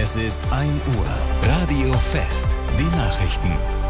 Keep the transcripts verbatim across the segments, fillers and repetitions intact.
Es ist ein Uhr. Radio Fest. Die Nachrichten.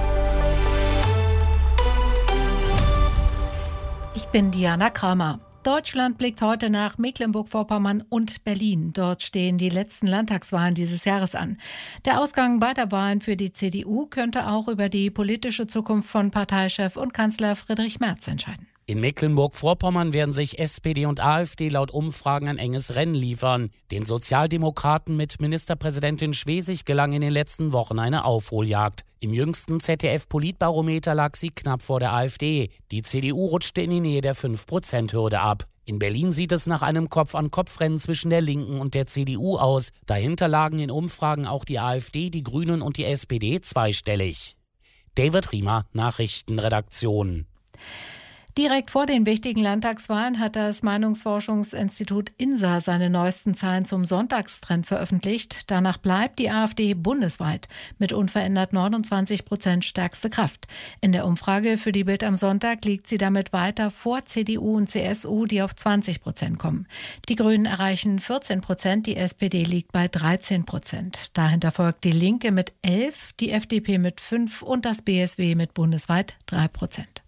Ich bin Diana Kramer. Deutschland blickt heute nach Mecklenburg-Vorpommern und Berlin. Dort stehen die letzten Landtagswahlen dieses Jahres an. Der Ausgang beider Wahlen für die C D U könnte auch über die politische Zukunft von Parteichef und Kanzler Friedrich Merz entscheiden. In Mecklenburg-Vorpommern werden sich S P D und AfD laut Umfragen ein enges Rennen liefern. Den Sozialdemokraten mit Ministerpräsidentin Schwesig gelang in den letzten Wochen eine Aufholjagd. Im jüngsten Z D F-Politbarometer lag sie knapp vor der AfD. Die C D U rutschte in die Nähe der fünf Prozent Hürde ab. In Berlin sieht es nach einem Kopf-an-Kopf-Rennen zwischen der Linken und der C D U aus. Dahinter lagen in Umfragen auch die AfD, die Grünen und die S P D zweistellig. David Riemer, Nachrichtenredaktion. Direkt vor den wichtigen Landtagswahlen hat das Meinungsforschungsinstitut I N S A seine neuesten Zahlen zum Sonntagstrend veröffentlicht. Danach bleibt die AfD bundesweit mit unverändert neunundzwanzig Prozent stärkste Kraft. In der Umfrage für die Bild am Sonntag liegt sie damit weiter vor C D U und C S U, die auf zwanzig Prozent kommen. Die Grünen erreichen vierzehn Prozent, die S P D liegt bei dreizehn Prozent. Dahinter folgt die Linke mit elf, die F D P mit fünf und das B S W mit bundesweit drei Prozent.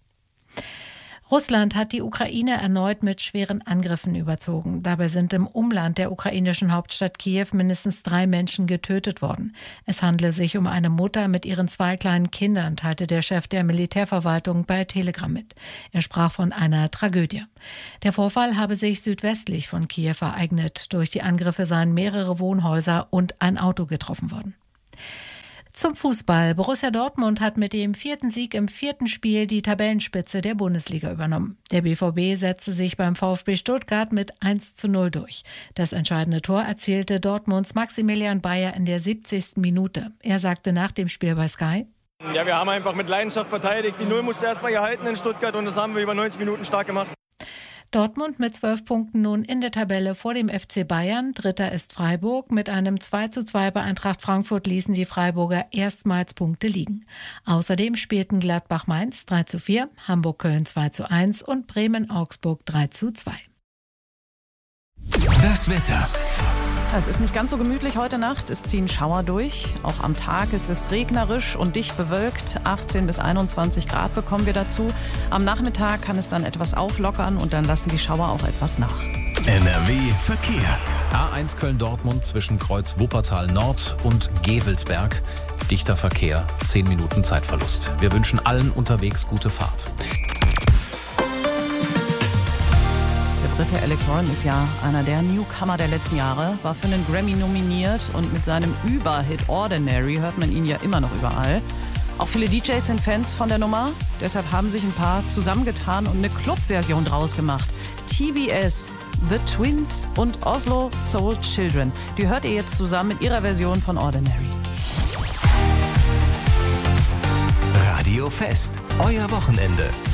Russland hat die Ukraine erneut mit schweren Angriffen überzogen. Dabei sind im Umland der ukrainischen Hauptstadt Kiew mindestens drei Menschen getötet worden. Es handle sich um eine Mutter mit ihren zwei kleinen Kindern, teilte der Chef der Militärverwaltung bei Telegram mit. Er sprach von einer Tragödie. Der Vorfall habe sich südwestlich von Kiew ereignet. Durch die Angriffe seien mehrere Wohnhäuser und ein Auto getroffen worden. Zum Fußball. Borussia Dortmund hat mit dem vierten Sieg im vierten Spiel die Tabellenspitze der Bundesliga übernommen. Der B V B setzte sich beim VfB Stuttgart mit eins zu null durch. Das entscheidende Tor erzielte Dortmunds Maximilian Bayer in der siebzigsten Minute. Er sagte nach dem Spiel bei Sky: Ja, wir haben einfach mit Leidenschaft verteidigt. Die Null musste erstmal gehalten in Stuttgart und das haben wir über neunzig Minuten stark gemacht. Dortmund mit zwölf Punkten nun in der Tabelle vor dem F C Bayern. Dritter ist Freiburg. Mit einem zwei zu zwei bei Eintracht Frankfurt ließen die Freiburger erstmals Punkte liegen. Außerdem spielten Gladbach-Mainz drei zu vier, Hamburg-Köln zwei zu eins und Bremen-Augsburg drei zu zwei. Das Wetter. Es ist nicht ganz so gemütlich heute Nacht. Es ziehen Schauer durch. Auch am Tag ist es regnerisch und dicht bewölkt. achtzehn bis einundzwanzig Grad bekommen wir dazu. Am Nachmittag kann es dann etwas auflockern und dann lassen die Schauer auch etwas nach. N R W Verkehr. A eins Köln-Dortmund zwischen Kreuz Wuppertal Nord und Gevelsberg. Dichter Verkehr, zehn Minuten Zeitverlust. Wir wünschen allen unterwegs gute Fahrt. Der Brite Alex Warren ist ja einer der Newcomer der letzten Jahre, war für einen Grammy nominiert und mit seinem Überhit Ordinary hört man ihn ja immer noch überall. Auch viele D Js sind Fans von der Nummer, deshalb haben sich ein paar zusammengetan und eine Club-Version draus gemacht. T B S, The Twins und Oslo Soul Children. Die hört ihr jetzt zusammen mit ihrer Version von Ordinary. Radio Fest, euer Wochenende.